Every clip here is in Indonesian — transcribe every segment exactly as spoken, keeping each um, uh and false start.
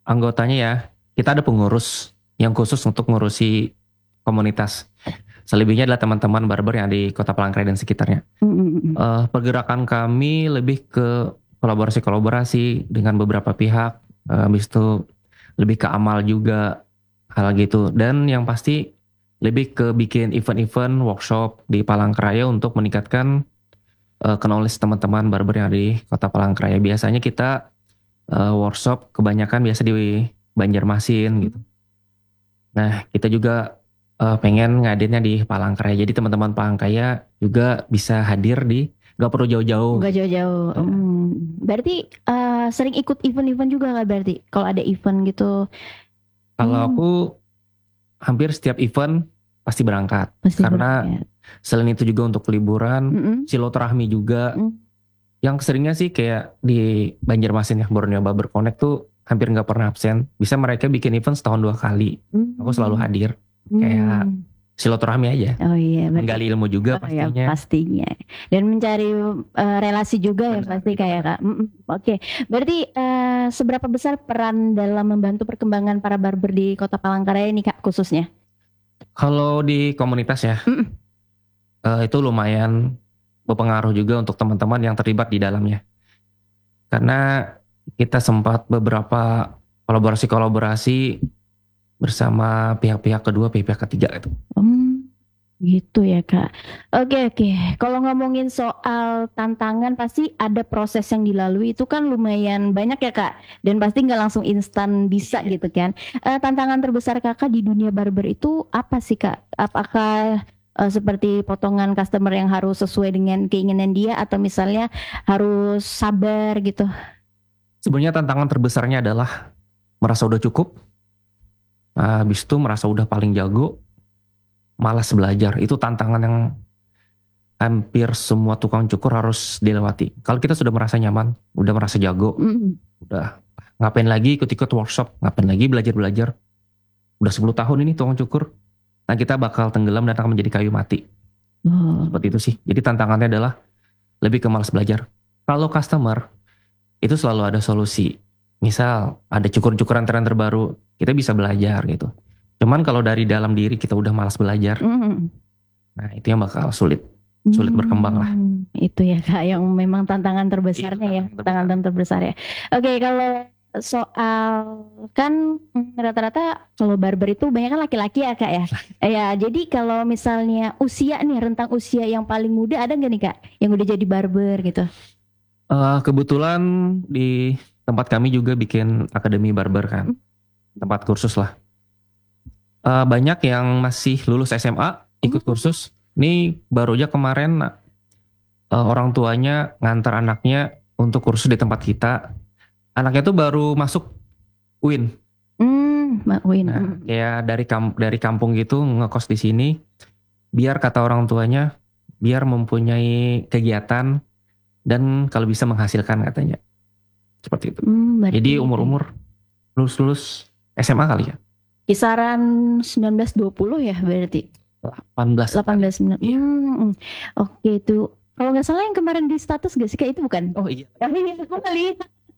anggotanya ya, kita ada pengurus yang khusus untuk ngurusi komunitas. Selebihnya adalah teman-teman barber yang di Kota Palangkaraya dan sekitarnya. Mm-mm. Eh, pergerakan kami lebih ke kolaborasi-kolaborasi dengan beberapa pihak. Eh, habis itu lebih ke amal juga, hal gitu. Dan yang pasti lebih ke bikin event-event workshop di Palangkaraya untuk meningkatkan eh, knowledge teman-teman barber yang di Kota Palangkaraya. Biasanya kita eh, workshop kebanyakan biasa di Banjarmasin gitu. Nah, kita juga eh, pengen ngadainnya di Palangkaraya. Jadi teman-teman Palangkaraya juga bisa hadir di, nggak perlu jauh-jauh. Nggak jauh-jauh. Ya. Hmm. Berarti eh, sering ikut event-event juga nggak berarti? Kalau ada event gitu. Kalau Hmm, aku hampir setiap event pasti berangkat. pasti Karena berangkat. selain itu juga untuk liburan, Mm-mm. silaturahmi juga. Mm. Yang seringnya sih kayak di Banjarmasin ya, Borneo Barber Connect tuh hampir nggak pernah absen. Bisa mereka bikin event setahun dua kali. Aku selalu Hmm. hadir. Kayak Hmm. silaturahmi aja. Oh iya, berarti Menggali ilmu juga oh ya pastinya. pastinya. Dan mencari eh, relasi juga ya Benar, pasti itu kayak benar. Kak. Mm-mm. Oke, berarti eh, seberapa besar peran dalam membantu perkembangan para barber di Kota Palangkaraya ini Kak khususnya? Kalau di komunitas ya, Mm-mm. eh, itu lumayan berpengaruh juga untuk teman-teman yang terlibat di dalamnya. Karena kita sempat beberapa kolaborasi-kolaborasi bersama pihak-pihak kedua, pihak-pihak ketiga itu. Hmm, gitu ya Kak. Oke oke. Kalau ngomongin soal tantangan pasti ada proses yang dilalui itu kan lumayan banyak ya Kak. Dan pasti nggak langsung instan bisa gitu kan. Eh, tantangan terbesar Kakak di dunia barber itu apa sih Kak? Apakah eh, seperti potongan customer yang harus sesuai dengan keinginan dia atau misalnya harus sabar gitu? Sebenarnya tantangan terbesarnya adalah merasa udah cukup, nah, habis itu merasa udah paling jago, malas belajar. Itu tantangan yang hampir semua tukang cukur harus dilewati. Kalau kita sudah merasa nyaman, udah merasa jago, Mm. udah ngapain lagi ikut-ikut workshop, ngapain lagi belajar-belajar. Udah sepuluh tahun ini tukang cukur, nah kita bakal tenggelam dan akan menjadi kayu mati. Oh. Seperti itu sih. Jadi tantangannya adalah lebih ke malas belajar. Kalau customer, itu selalu ada solusi. Misal ada cukur-cukuran tren terbaru, kita bisa belajar gitu. Cuman kalau dari dalam diri kita udah malas belajar, Mm. nah itu yang bakal sulit. Sulit berkembang lah. Hmm, itu ya Kak yang memang tantangan Itu terbesarnya ya, tantangan terbesar. tantangan terbesar ya. Oke, kalau soal kan mm, rata-rata kalau barber itu banyak kan laki-laki ya Kak ya. Eh, Ya, jadi kalau misalnya usia nih, rentang usia yang paling muda ada nggak nih Kak yang udah jadi barber gitu? Eh, kebetulan di tempat kami juga bikin akademi barber kan, Mm. tempat kursus lah. Eh, banyak yang masih lulus S M A ikut Hmm. kursus. Ini baru aja kemarin eh, orang tuanya ngantar anaknya untuk kursus di tempat kita. Anaknya tuh baru masuk U I N. Hmm, Mbak Win. Nah, Mm. kayak dari kamp dari kampung gitu ngekos di sini, biar kata orang tuanya, biar mempunyai kegiatan dan kalau bisa menghasilkan katanya. Seperti itu. Hmm, berarti Jadi umur-umur lulus-lulus S M A kali ya. kisaran sembilan belas dua puluh ya berarti. delapan belas delapan kali. belas menit. Iya. Hmm, oke itu. Kalau nggak salah yang kemarin di status gak sih Kak itu bukan? Oh iya. Yang ini aku kali.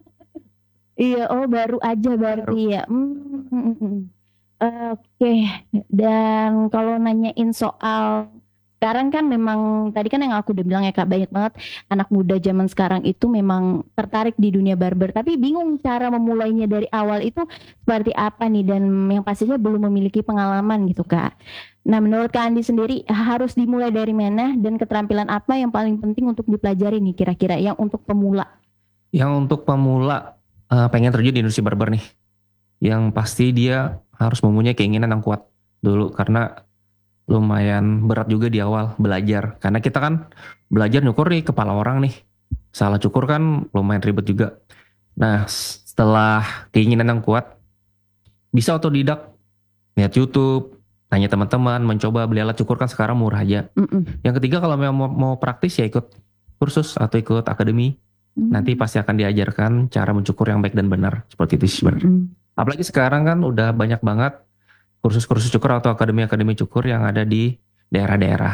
Iya, oh baru aja berarti Baru. ya. Hmm, hmm, hmm, hmm. Oke, dan kalau nanyain soal sekarang kan memang tadi kan yang aku udah bilang ya Kak banyak banget anak muda zaman sekarang itu memang tertarik di dunia barber tapi bingung cara memulainya dari awal itu seperti apa nih dan yang pastinya belum memiliki pengalaman gitu Kak. Nah menurut Kak Andi sendiri harus dimulai dari mana dan keterampilan apa yang paling penting untuk dipelajari nih kira-kira yang untuk pemula? Yang untuk pemula eh, pengen terjun di industri barber nih. Yang pasti dia harus mempunyai keinginan yang kuat dulu karena lumayan berat juga di awal belajar. Karena kita kan belajar nyukur nih kepala orang nih. Salah cukur kan lumayan ribet juga. Nah, setelah keinginan yang kuat, bisa otodidak, lihat YouTube, tanya teman-teman, mencoba beli alat cukur kan sekarang murah aja. Mm-mm. Yang ketiga kalau memang mau, mau praktis ya ikut kursus atau ikut akademi. Nanti pasti akan diajarkan cara mencukur yang baik dan benar. Seperti itu sih sebenarnya. Mm-mm. Apalagi sekarang kan udah banyak banget kursus-kursus cukur atau akademi-akademi cukur yang ada di daerah-daerah. Oh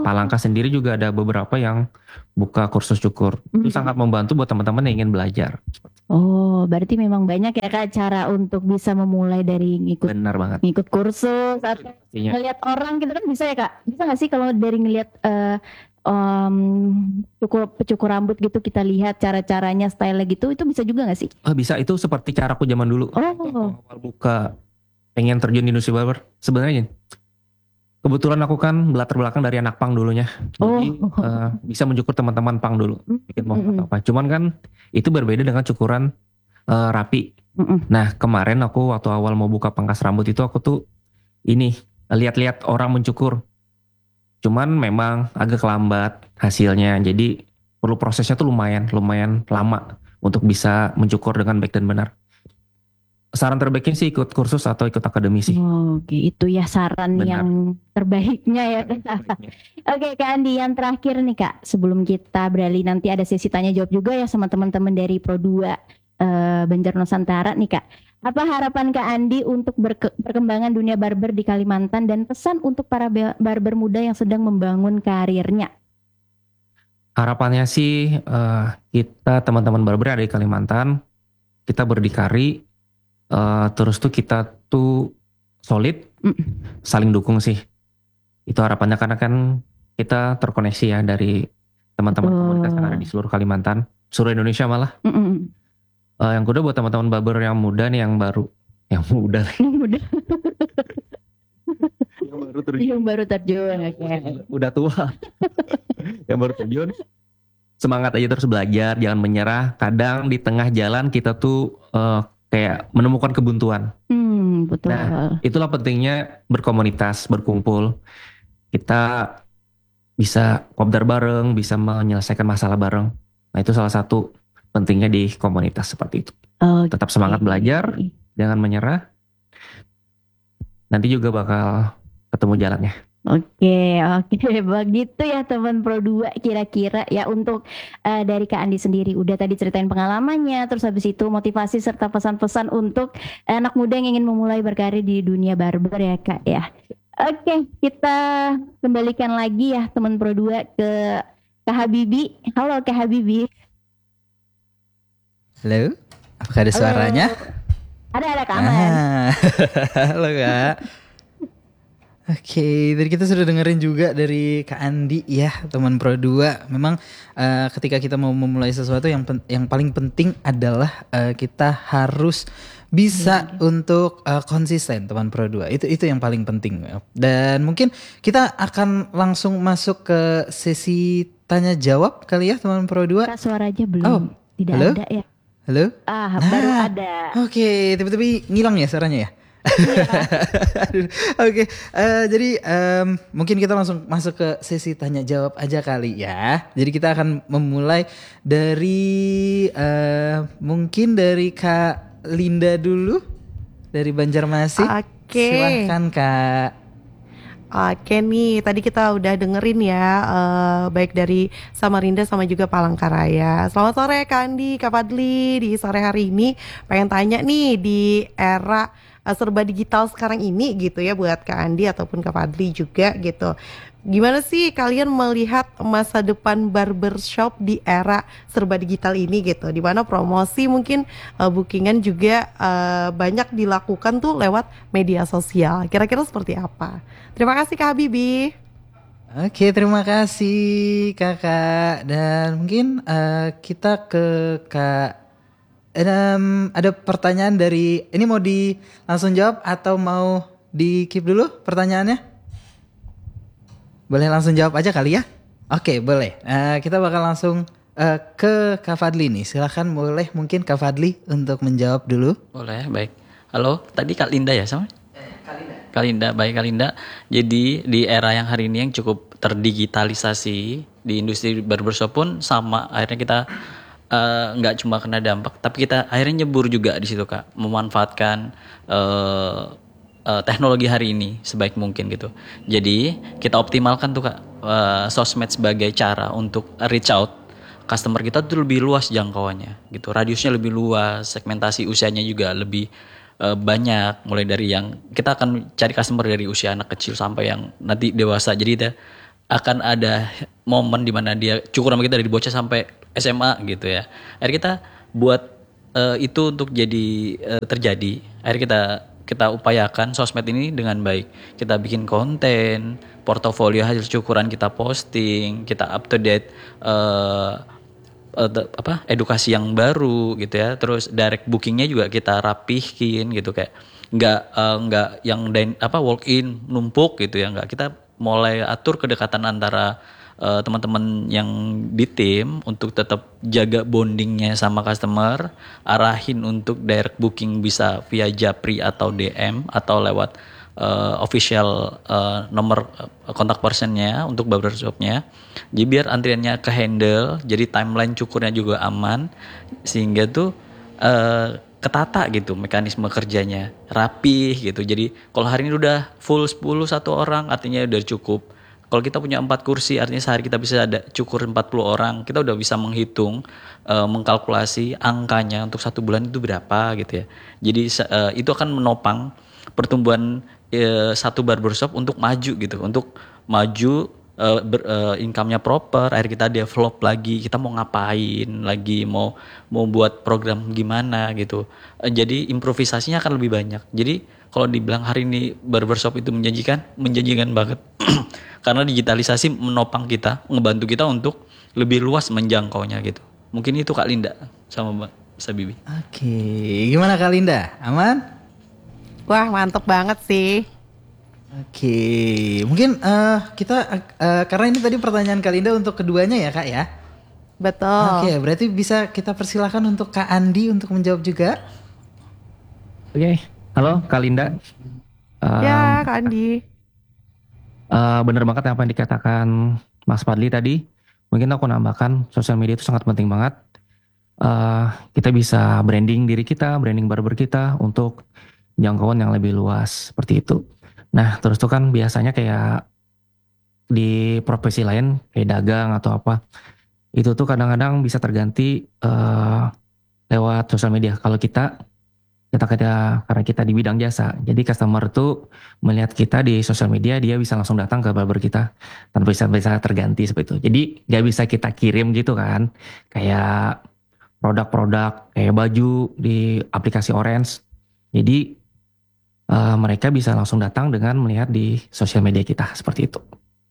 Oh. Palangka sendiri juga ada beberapa yang buka kursus cukur. Itu Mm. sangat membantu buat teman-teman yang ingin belajar. Oh, berarti memang banyak ya Kak cara untuk bisa memulai dari ngikut Benar banget. ngikut kursus atau Pastinya. ngelihat orang gitu kan bisa ya Kak? Bisa nggak sih kalau dari ngelihat eh em, cukur cukur rambut gitu kita lihat cara-caranya, style gitu, itu bisa juga nggak sih? Oh, bisa, itu seperti caraku zaman dulu. Oh, Awal buka pengen terjun di industri barber. Sebenarnya kebetulan aku kan latar belakang dari anak pang dulunya. Jadi oh, eh, bisa mencukur teman-teman pang dulu. Bikin mau Mm-mm. atau apa. Cuman kan itu berbeda dengan cukuran eh, rapi. Mm-mm. Nah, kemarin aku waktu awal mau buka pangkas rambut itu aku tuh ini lihat-lihat orang mencukur. Cuman memang agak lambat hasilnya. Jadi perlu prosesnya tuh lumayan, lumayan lama untuk bisa mencukur dengan baik dan benar. Saran terbaiknya sih ikut kursus atau ikut akademi sih. Oh, oke, itu ya saran Benar. yang terbaiknya ya. Terbaiknya. Oke Kak Andi, yang terakhir nih Kak, sebelum kita beralih nanti ada sesi tanya jawab juga ya sama teman-teman dari Pro dua eh, Banjar Nusantara nih Kak. Apa harapan Kak Andi untuk berke- perkembangan dunia barber di Kalimantan dan pesan untuk para be- barber muda yang sedang membangun karirnya? Harapannya sih eh, kita teman-teman barber yang ada di Kalimantan, kita berdikari, eh, terus tuh kita tuh solid, Mm. saling dukung sih. Itu harapannya karena kan kita terkoneksi ya dari teman-teman Betul. komunitas yang ada di seluruh Kalimantan, seluruh Indonesia malah. Mm-mm. Eh, yang kedua buat teman-teman barber yang muda nih, yang baru, yang muda, Yang muda, yang baru terjun, yang baru terjun, oke. udah tua, yang baru terjun, semangat aja terus belajar, jangan menyerah. Kadang di tengah jalan kita tuh eh, kayak menemukan kebuntuan. Hmm, betul. Nah, itulah pentingnya berkomunitas, berkumpul. Kita bisa kopdar bareng, bisa menyelesaikan masalah bareng. Nah, itu salah satu pentingnya di komunitas seperti itu. Oke. Tetap semangat belajar, jangan menyerah. Nanti juga bakal ketemu jalannya. Oke, oke, begitu ya teman Pro dua kira-kira ya untuk eh, dari Kak Andi sendiri. Udah tadi ceritain pengalamannya, terus habis itu motivasi serta pesan-pesan untuk anak muda yang ingin memulai berkarir di dunia barber ya Kak ya. Oke, kita kembalikan lagi ya teman Pro dua ke Kak Habibi. Halo Kak Habibi. Halo, apakah ada Halo. suaranya? Ada ada Kak Aman. Ah, halo Kak. Oke, tadi kita sudah dengerin juga dari Kak Andi ya, teman Pro dua. Memang eh, ketika kita mau memulai sesuatu yang pen- yang paling penting adalah eh, kita harus bisa untuk eh, konsisten, teman Pro dua. Itu itu yang paling penting. Dan mungkin kita akan langsung masuk ke sesi tanya jawab kali ya, teman Pro dua. Kak suaranya belum Oh, tidak halo? ada ya. Halo? Ah, baru Nah. ada. Oke, tiba-tiba ngilang ya suaranya ya. Aduh, Oke, eh, jadi em, mungkin kita langsung masuk ke sesi tanya jawab aja kali ya. Jadi kita akan memulai dari eh, mungkin dari Kak Linda dulu dari Banjarmasin. Oke. Silahkan Kak. Oke nih, tadi kita udah dengerin ya, eh, baik dari Samarinda sama juga Palangkaraya. Selamat sore Kak Andi, Kak Fadli. Di sore hari ini pengen tanya nih, di era eh, serba digital sekarang ini gitu ya, buat Kak Andi ataupun Kak Fadli juga gitu. Gimana sih kalian melihat masa depan barbershop di era serba digital ini gitu, dimana promosi mungkin eh, bookingan juga eh, banyak dilakukan tuh lewat media sosial. Kira-kira seperti apa? Terima kasih Kak Habibi. Oke, terima kasih Kakak. Dan mungkin eh, kita ke Kak. Em, ada pertanyaan dari ini, mau di langsung jawab atau mau di keep dulu pertanyaannya? Boleh langsung jawab aja kali ya? Oke, boleh. Eh, kita bakal langsung eh, ke Kak Fadli nih. Silahkan, boleh mungkin Kak Fadli untuk menjawab dulu. Boleh, baik. Halo, tadi Kak Linda ya sama? Kak Linda, baik Kak Linda. Jadi di era yang hari ini yang cukup terdigitalisasi di industri barbershop pun sama, akhirnya kita eh, nggak cuma kena dampak, tapi kita akhirnya nyebur juga di situ Kak, memanfaatkan eh, eh, teknologi hari ini sebaik mungkin gitu. Jadi kita optimalkan tuh Kak eh, sosmed sebagai cara untuk reach out customer kita tuh lebih luas jangkauannya gitu, radiusnya lebih luas, segmentasi usianya juga lebih uh, banyak, mulai dari yang kita akan cari customer dari usia anak kecil sampai yang nanti dewasa. Jadi kita akan ada momen dimana dia cukur sama kita dari bocah sampai S M A gitu ya. Akhirnya kita buat uh, itu untuk jadi uh, terjadi. Akhirnya kita kita upayakan sosmed ini dengan baik. Kita bikin konten, portofolio hasil cukuran kita posting, kita up to date uh, uh, apa edukasi yang baru gitu ya. Terus direct bookingnya juga kita rapihin gitu, kayak nggak uh, nggak yang dine, apa walk in numpuk gitu ya, nggak. Kita mulai atur kedekatan antara uh, teman-teman yang di tim untuk tetap jaga bondingnya sama customer, arahin untuk direct booking bisa via Japri atau D M atau lewat uh, official uh, nomor uh, kontak personnya untuk barbershopnya. Jadi biar antriannya ke handle, jadi timeline cukurnya juga aman, sehingga tuh uh, ketata gitu mekanisme kerjanya, rapih gitu. Jadi kalau hari ini udah full sepuluh satu orang, artinya udah cukup. Kalau kita punya empat kursi, artinya sehari kita bisa ada cukur empat puluh orang. Kita udah bisa menghitung, uh, mengkalkulasi angkanya untuk satu bulan itu berapa gitu ya. Jadi uh, itu akan menopang pertumbuhan uh, satu barbershop untuk maju gitu, untuk maju. Uh, ber, uh, income-nya proper, akhirnya kita develop lagi, kita mau ngapain lagi, mau mau buat program gimana gitu. Uh, jadi improvisasinya akan lebih banyak. Jadi kalau dibilang hari ini barbershop itu menjanjikan, menjanjikan banget. Karena digitalisasi menopang kita, ngebantu kita untuk lebih luas menjangkaunya gitu. Mungkin itu Kak Linda sama Mbak Sabibi. Oke, gimana Kak Linda? Aman? Wah, mantep banget sih. Oke, mungkin uh, kita uh, karena ini tadi pertanyaan Kak Linda untuk keduanya ya Kak ya. Betul. Oke, berarti bisa kita persilahkan untuk Kak Andi untuk menjawab juga. Oke, halo Kak Linda. Um, Ya, Kak Andi. Uh, bener banget apa yang dikatakan Mas Fadli tadi. Mungkin aku nambahkan, sosial media itu sangat penting banget. Uh, kita bisa branding diri kita, branding barber kita untuk jangkauan yang lebih luas seperti itu. Nah, terus tuh kan biasanya kayak di profesi lain kayak dagang atau apa, itu tuh kadang-kadang bisa terganti uh, lewat sosial media. Kalau kita kita kita karena kita di bidang jasa, jadi customer tuh melihat kita di sosial media, dia bisa langsung datang ke barber kita tanpa bisa bisa terganti seperti itu. Jadi nggak bisa kita kirim gitu kan, kayak produk-produk kayak baju di aplikasi Orange. Jadi Uh, mereka bisa langsung datang dengan melihat di sosial media kita seperti itu.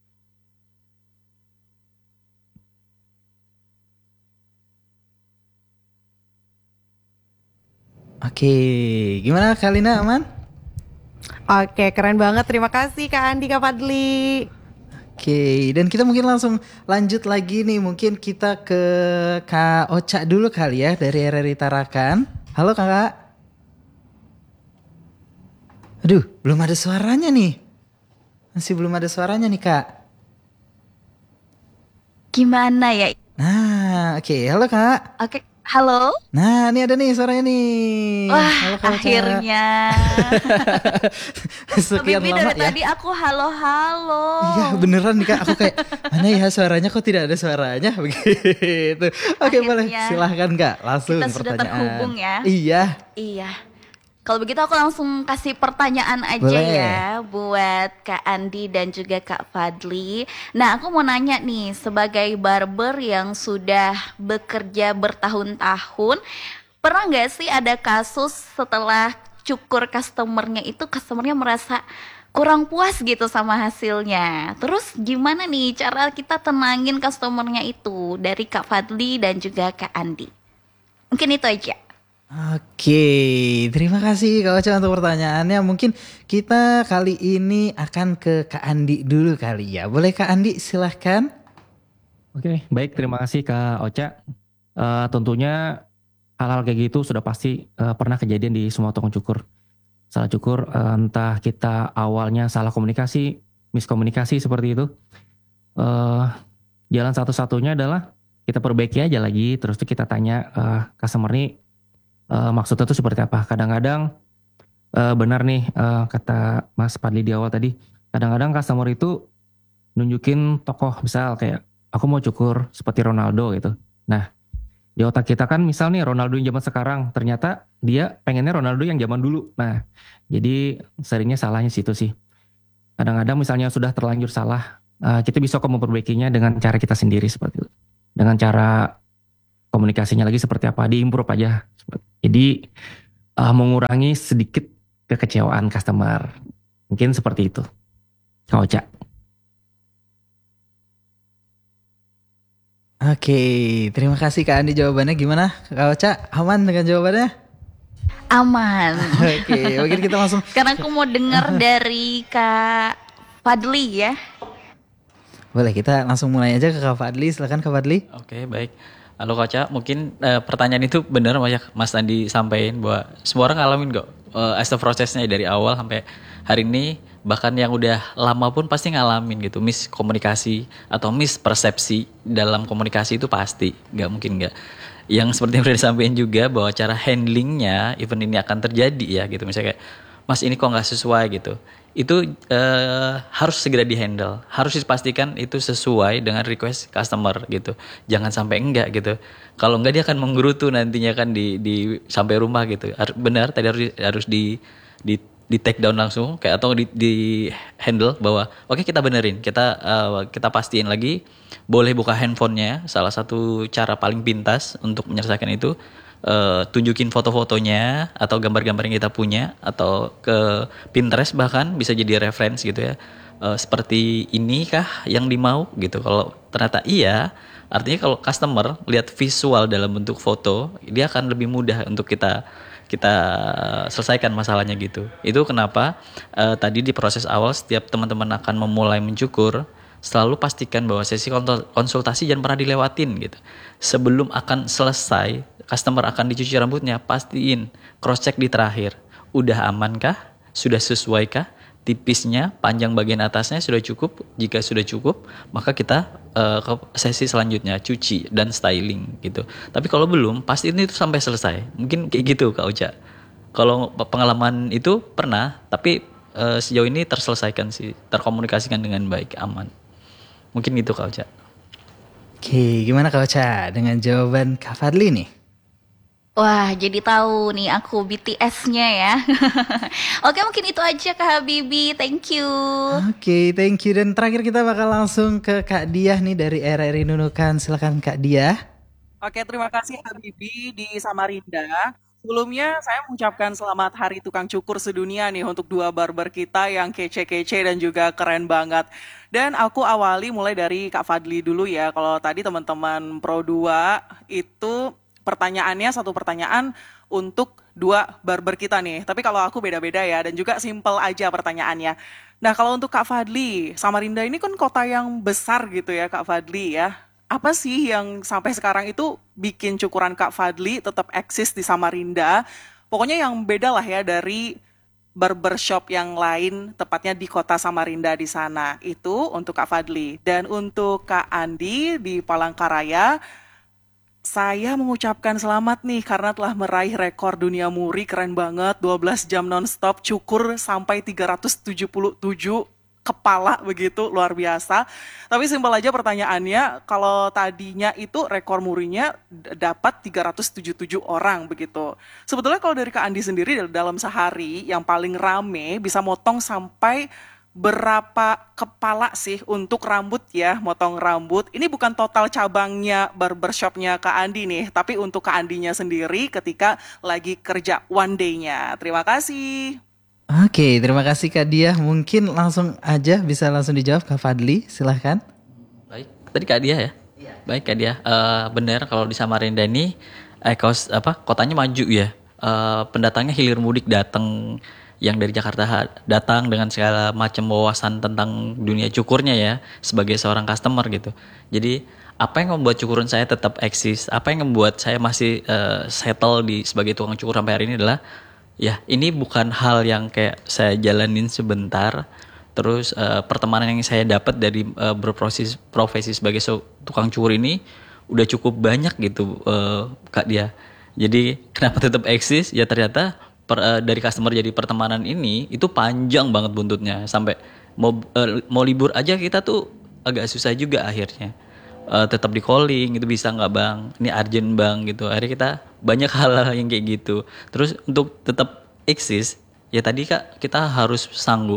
Oke, gimana Kak Linda, aman? Oke, keren banget. Terima kasih Kak Andi, Kak Fadli. Oke, dan kita mungkin langsung lanjut lagi nih. Mungkin kita ke Kak Ocha dulu kali ya dari R R I Tarakan. Halo Kakak. Aduh, belum ada suaranya nih. Masih belum ada suaranya nih Kak. Gimana ya? Nah, oke. Halo Kak. Oke, halo. Nah, ini ada nih suaranya nih. Wah, Halo Kak Ocha. akhirnya. Sekian Bibi lama dari ya. tadi aku halo-halo. Iya beneran nih Kak. Aku kayak mana ya suaranya kok tidak ada suaranya begitu. Oke boleh Akhirnya silahkan Kak. Langsung kita sudah pertanyaan. terhubung ya. Iya. Iya. Kalau begitu aku langsung kasih pertanyaan aja Boleh. ya buat Kak Andi dan juga Kak Fadli. Nah, aku mau nanya nih, sebagai barber yang sudah bekerja bertahun-tahun, pernah nggak sih ada kasus setelah cukur customernya itu customernya merasa kurang puas gitu sama hasilnya? Terus gimana nih cara kita tenangin customernya itu, dari Kak Fadli dan juga Kak Andi? Mungkin itu aja. Oke, terima kasih Kak Ocha untuk pertanyaannya. Mungkin kita kali ini akan ke Kak Andi dulu kali ya. Boleh Kak Andi silahkan. Oke, baik, terima kasih Kak Ocha. Uh, tentunya hal-hal kayak gitu sudah pasti uh, pernah kejadian di semua tukang cukur. Salah cukur, uh, entah kita awalnya salah komunikasi, miskomunikasi seperti itu. Uh, jalan satu-satunya adalah kita perbaiki aja lagi, terus tuh kita tanya uh, customer nih uh, maksudnya tuh seperti apa. Kadang-kadang uh, benar nih uh, kata Mas Padli di awal tadi, kadang-kadang customer itu nunjukin tokoh, misal kayak aku mau cukur seperti Ronaldo gitu. Nah, di otak kita kan misal nih Ronaldo yang zaman sekarang, ternyata dia pengennya Ronaldo yang zaman dulu. Nah, jadi seringnya salahnya situ sih. Kadang-kadang misalnya sudah terlanjur salah uh, kita bisa kok memperbaikinya dengan cara kita sendiri seperti itu. Dengan cara komunikasinya lagi seperti apa, diimprove aja. Jadi uh, mengurangi sedikit kekecewaan customer. Mungkin seperti itu. Kak Ocha. Oke, terima kasih Kak Andi jawabannya. Gimana Kak Ocha? Aman dengan jawabannya? Aman. Oke, mungkin kita langsung. Karena aku mau dengar dari Kak Fadli ya. Boleh, kita langsung mulai aja ke Kak Fadli. Silakan Kak Fadli. Oke, baik. Halo Kak Ocha, mungkin uh, pertanyaan itu benar Mas Mas Andi sampaikan bahwa semua orang ngalamin kok uh, as the prosesnya dari awal sampai hari ini, bahkan yang udah lama pun pasti ngalamin gitu, miskomunikasi atau mispersepsi dalam komunikasi itu pasti, nggak mungkin nggak. Yang seperti yang udah disampaikan juga bahwa cara handlingnya event ini akan terjadi ya gitu, misalnya kayak Mas ini kok nggak sesuai gitu, itu eh, harus segera dihandle, harus dipastikan itu sesuai dengan request customer gitu, jangan sampai enggak gitu. Kalau enggak dia akan menggerutu nantinya kan di di sampai rumah gitu. Benar tadi harus harus di di di take down langsung kayak atau di, di handle bahwa oke okay, kita benerin, kita uh, kita pastiin lagi, boleh buka handphonenya, salah satu cara paling pintas untuk menyelesaikan itu. Uh, tunjukin foto-fotonya atau gambar-gambar yang kita punya atau ke Pinterest bahkan bisa jadi reference gitu ya, uh, seperti ini kah yang dimau gitu. Kalau ternyata iya, artinya kalau customer lihat visual dalam bentuk foto, dia akan lebih mudah untuk kita kita selesaikan masalahnya gitu. Itu kenapa uh, tadi di proses awal setiap teman-teman akan memulai mencukur, selalu pastikan bahwa sesi konsultasi jangan pernah dilewatin gitu. Sebelum akan selesai, customer akan dicuci rambutnya, pastiin cross check di terakhir. Udah amankah? Sudah sesuaikah? Tipisnya, panjang bagian atasnya sudah cukup? Jika sudah cukup, maka kita uh, ke sesi selanjutnya, cuci dan styling gitu. Tapi kalau belum, pastiin itu sampai selesai. Mungkin kayak gitu Kak Ocha. Kalau pengalaman itu pernah, tapi uh, sejauh ini terselesaikan sih, terkomunikasikan dengan baik, aman. Mungkin itu Kak Ocha. Oke, gimana Kak Ocha dengan jawaban Kak Fadli nih? Wah, jadi tahu nih aku B T S-nya ya. Oke, mungkin itu aja Kak Habibie. Thank you. Oke, thank you. Dan terakhir kita bakal langsung ke Kak Diah nih dari R R I Nunukan. Silakan Kak Diah. Oke, terima kasih Habibie di Samarinda. Sebelumnya saya mengucapkan selamat Hari Tukang Cukur Sedunia nih untuk dua barber kita yang kece-kece dan juga keren banget. Dan aku awali mulai dari Kak Fadli dulu ya. Kalau tadi teman-teman Pro dua itu pertanyaannya satu pertanyaan untuk dua barber kita nih. Tapi kalau aku beda-beda ya dan juga simple aja pertanyaannya. Nah, kalau untuk Kak Fadli, Samarinda ini kan kota yang besar gitu ya Kak Fadli ya. Apa sih yang sampai sekarang itu bikin cukuran Kak Fadli tetap eksis di Samarinda? Pokoknya yang beda lah ya dari barbershop yang lain, tepatnya di kota Samarinda di sana. Itu untuk Kak Fadli. Dan untuk Kak Andi di Palangkaraya, saya mengucapkan selamat nih karena telah meraih rekor dunia muri, keren banget, dua belas jam nonstop cukur sampai tiga ratus tujuh puluh tujuh kepala begitu, luar biasa. Tapi simpel aja pertanyaannya, kalau tadinya itu rekor murinya dapat tiga ratus tujuh puluh tujuh orang begitu. Sebetulnya kalau dari Kak Andi sendiri dalam sehari yang paling rame bisa motong sampai berapa kepala sih untuk rambut ya, motong rambut. Ini bukan total cabangnya barbershopnya Kak Andi nih, tapi untuk Kak Andinya sendiri ketika lagi kerja one day-nya. Terima kasih. Oke, terima kasih Kak Diah. Mungkin langsung aja bisa langsung dijawab Kak Fadli, silahkan. Baik, tadi Kak Diah ya? Iya. Baik Kak Diah, uh, benar kalau di Samarinda ini eh, kos, apa, kotanya maju ya. Uh, pendatangnya hilir mudik datang, yang dari Jakarta datang dengan segala macam wawasan tentang dunia cukurnya ya, sebagai seorang customer gitu. Jadi apa yang membuat cukuran saya tetap eksis, apa yang membuat saya masih uh, settle di sebagai tukang cukur sampai hari ini adalah ya ini bukan hal yang kayak saya jalanin sebentar, terus uh, pertemanan yang saya dapat dari uh, berprofesi profesi sebagai so, tukang cukur ini udah cukup banyak gitu uh, Kak Dia. Jadi kenapa tetap eksis? Ya ternyata per, uh, dari customer jadi pertemanan ini itu panjang banget buntutnya, sampai mau uh, mau libur aja kita tuh agak susah juga akhirnya. Uh, tetap di calling itu bisa nggak bang, ini urgent bang gitu. Akhirnya kita banyak hal-hal yang kayak gitu. Terus untuk tetap eksis ya tadi Kak kita harus sanggup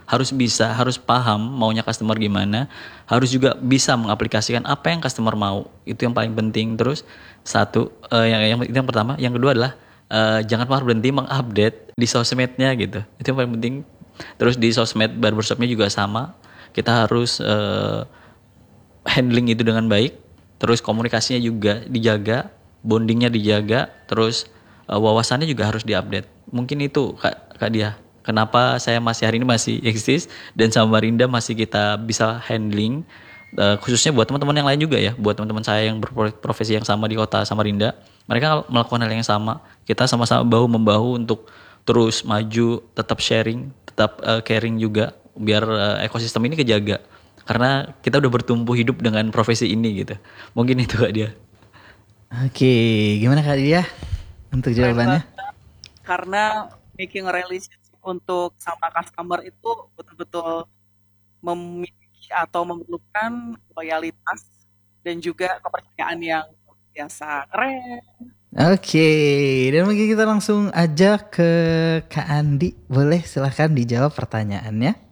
harus bisa, harus paham maunya customer gimana, harus juga bisa mengaplikasikan apa yang customer mau. Itu yang paling penting. Terus satu, uh, yang, yang itu yang pertama, yang kedua adalah uh, jangan pernah berhenti mengupdate di sosmednya gitu. Itu yang paling penting. Terus di sosmed barbershopnya juga sama, kita harus uh, handling itu dengan baik. Terus komunikasinya juga dijaga, bondingnya dijaga, terus uh, wawasannya juga harus diupdate. Mungkin itu Kak, Kak Dia, kenapa saya masih hari ini masih eksis dan Samarinda masih kita bisa handling, uh, khususnya buat teman-teman yang lain juga ya, buat teman-teman saya yang berprofesi yang sama di kota Samarinda, mereka melakukan hal yang sama. Kita sama-sama bahu membahu untuk terus maju, tetap sharing, tetap uh, caring juga, biar uh, ekosistem ini kejaga. Karena kita udah bertumbuh hidup dengan profesi ini gitu. Mungkin itu Kak Dia. Oke, gimana Kak Dia untuk jawabannya? Karena making a relationship untuk sama customer itu betul-betul memiliki atau memerlukan loyalitas dan juga kepercayaan yang biasa. Keren. Oke, dan mungkin kita langsung aja ke Kak Andi. Boleh silahkan dijawab pertanyaannya.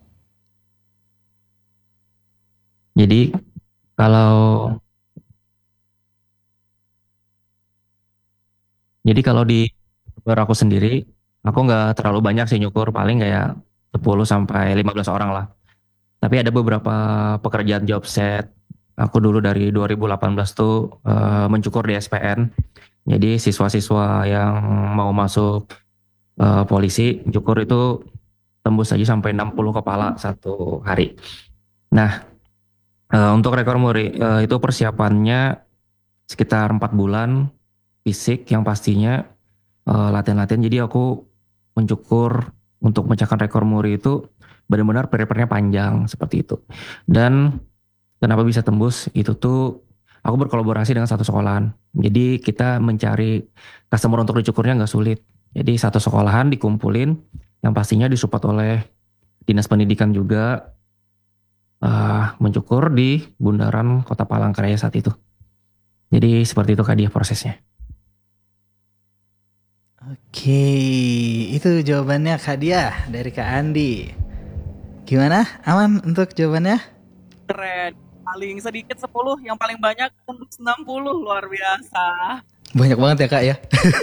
Jadi kalau jadi kalau di barber aku sendiri, aku nggak terlalu banyak sih nyukur, paling kayak sepuluh sampai lima belas orang lah. Tapi ada beberapa pekerjaan job set. Aku dulu dari dua ribu delapan belas tuh uh, mencukur di S P N. Jadi siswa-siswa yang mau masuk uh, polisi, cukur itu tembus aja sampai enam puluh kepala satu hari. Nah, Uh, untuk rekor muri uh, itu persiapannya sekitar empat bulan fisik yang pastinya uh, latihan-latihan. Jadi aku mencukur untuk memecahkan rekor muri itu benar-benar prepare-nya panjang seperti itu. Dan kenapa bisa tembus itu tuh aku berkolaborasi dengan satu sekolahan. Jadi kita mencari customer untuk dicukurnya nggak sulit. Jadi satu sekolahan dikumpulin yang pastinya disupport oleh dinas pendidikan juga. Uh, mencukur di bundaran Kota Palangkaraya saat itu. Jadi seperti itu Kak Dia prosesnya. Oke, itu jawabannya Kak Dia dari Kak Andi. Gimana? Aman untuk jawabannya? Keren. Paling sedikit sepuluh, yang paling banyak tembus enam puluh, luar biasa. Banyak banget ya Kak ya.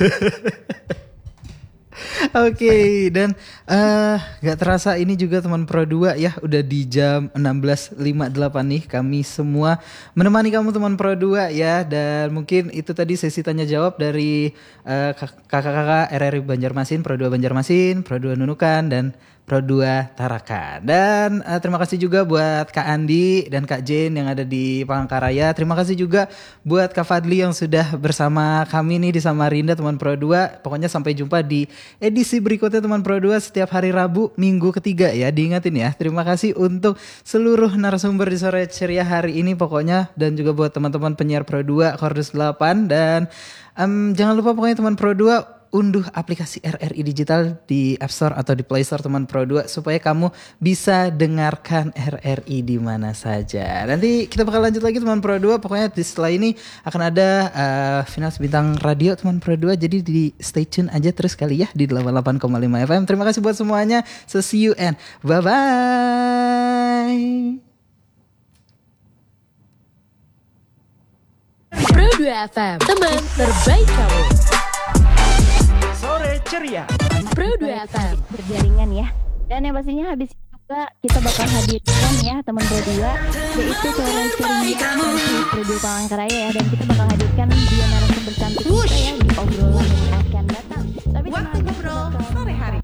Oke, okay, dan uh, gak terasa ini juga teman Pro dua ya, udah di jam enam belas lima puluh delapan nih, kami semua menemani kamu teman Pro dua ya. Dan mungkin itu tadi sesi tanya jawab dari uh, kakak-kakak R R I Banjarmasin, Pro dua Banjarmasin, Pro dua Nunukan, dan Pro dua Tarakan. Dan uh, terima kasih juga buat Kak Andi dan Kak Jane yang ada di Palangkaraya. Terima kasih juga buat Kak Fadli yang sudah bersama kami nih di Samarinda teman Pro dua. Pokoknya sampai jumpa di edisi berikutnya teman Pro dua setiap hari Rabu minggu ketiga ya. Diingatin ya. Terima kasih untuk seluruh narasumber di sore ceria hari ini pokoknya. Dan juga buat teman-teman penyiar Pro dua Kordus delapan. Dan um, jangan lupa pokoknya teman Pro dua unduh aplikasi R R I Digital di App Store atau di Play Store teman Pro dua supaya kamu bisa dengarkan R R I di mana saja. Nanti kita bakal lanjut lagi teman Pro dua. Pokoknya di setelah ini akan ada uh, final bintang radio teman Pro dua. Jadi di stay tune aja terus kali ya di delapan puluh delapan koma lima F M. Terima kasih buat semuanya. So see you and bye bye. Pro dua F M, teman terbaik kamu. Sore ceria. Pro dua F M berjaringan ya. Dan yang pastinya habis itu juga kita bakal hadirkan ya teman Pro dua, yaitu sore ceria di Pro dua Palangkaraya ya. Dan kita bakal hadirkan dua narasumber cantik kita ya di obrolan yang akan datang. Tapi Waktu ngobrol sore hari.